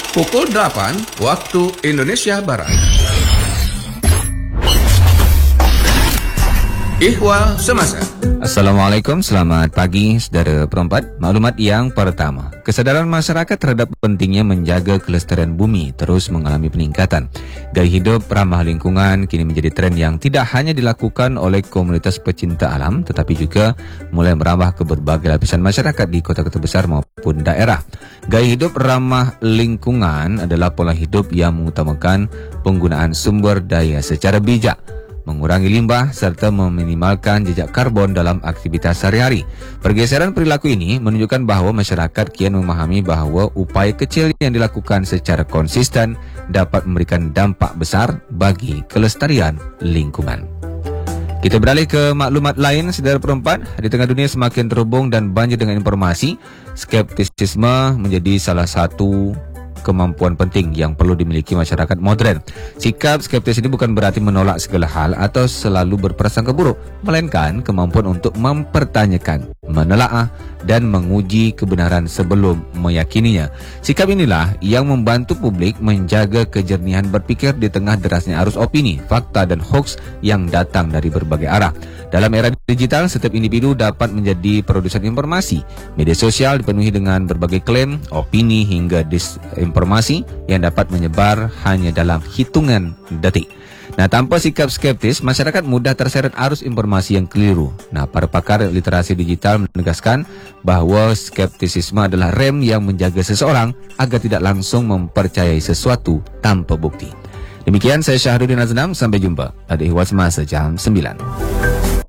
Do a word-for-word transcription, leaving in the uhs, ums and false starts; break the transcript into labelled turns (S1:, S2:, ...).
S1: Pukul delapan waktu Indonesia Barat. Ihwal Semasa.
S2: Assalamualaikum, selamat pagi saudara perempat. Maklumat yang pertama, kesadaran masyarakat terhadap pentingnya menjaga kelestarian bumi terus mengalami peningkatan. Gaya hidup ramah lingkungan kini menjadi tren yang tidak hanya dilakukan oleh komunitas pecinta alam, tetapi juga mulai merambah ke berbagai lapisan masyarakat di kota-kota besar maupun daerah. Gaya hidup ramah lingkungan adalah pola hidup yang mengutamakan penggunaan sumber daya secara bijak, mengurangi limbah serta meminimalkan jejak karbon dalam aktivitas sehari-hari. Pergeseran perilaku ini menunjukkan bahawa masyarakat kian memahami bahawa upaya kecil yang dilakukan secara konsisten dapat memberikan dampak besar bagi kelestarian lingkungan. Kita beralih ke maklumat lain, saudara perempat. Di tengah dunia semakin terhubung dan banjir dengan informasi, skeptisisme menjadi salah satu kemampuan penting yang perlu dimiliki masyarakat moden. Sikap skeptis ini bukan berarti menolak segala hal atau selalu berprasangka buruk, melainkan kemampuan untuk mempertanyakan, menelaah dan menguji kebenaran sebelum meyakininya. Sikap inilah yang membantu publik menjaga kejernihan berpikir di tengah derasnya arus opini, fakta dan hoaks yang datang dari berbagai arah. Dalam era digital, setiap individu dapat menjadi produsen informasi. Media sosial dipenuhi dengan berbagai klaim, opini hingga disinformasi yang dapat menyebar hanya dalam hitungan detik. Nah, tanpa sikap skeptis, masyarakat mudah terseret arus informasi yang keliru. Nah, para pakar literasi digital menegaskan bahawa skeptisisme adalah rem yang menjaga seseorang agar tidak langsung mempercayai sesuatu tanpa bukti. Demikian saya Syahrudin Aznam, sampai jumpa pada Ihwal Semasa jam sembilan.